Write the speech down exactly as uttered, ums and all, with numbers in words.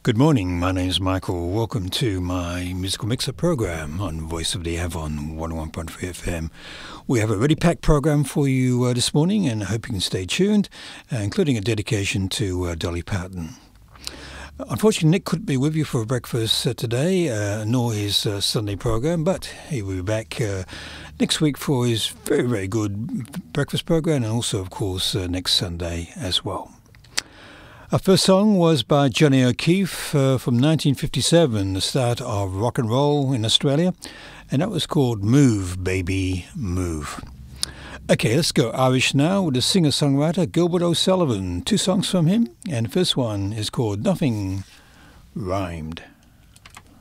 Good morning, my name is Michael. Welcome to my musical mixer program on Voice of the Avon one oh one point three F M. We have a ready packed program for you uh, this morning, and I hope you can stay tuned, uh, including a dedication to uh, Dolly Parton. Unfortunately, Nick couldn't be with you for breakfast uh, today, uh, nor his uh, Sunday program, but he will be back uh, next week for his very, very good breakfast program, and also, of course, uh, next Sunday as well. Our first song was by Johnny O'Keefe uh, from nineteen fifty-seven, the start of rock and roll in Australia, and that was called Move, Baby, Move. Okay, let's go Irish now with the singer-songwriter Gilbert O'Sullivan. Two songs from him, and the first one is called Nothing Rhymed.